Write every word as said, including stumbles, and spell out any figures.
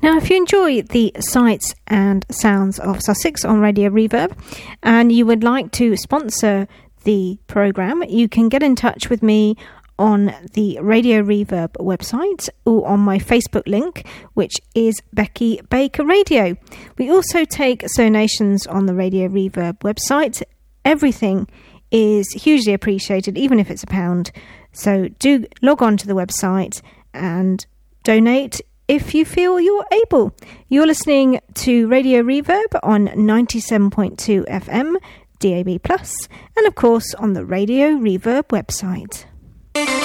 Now, if you enjoy the sights and sounds of Sussex on Radio Reverb and you would like to sponsor the programme, you can get in touch with me on the Radio Reverb website or on my Facebook link, which is Becky Baker Radio. We also take donations on the Radio Reverb website. Everything is hugely appreciated, even if it's a pound. So do log on to the website and donate if you feel you're able. You're listening to Radio Reverb on ninety-seven point two F M, D A B plus, and of course on the Radio Reverb website.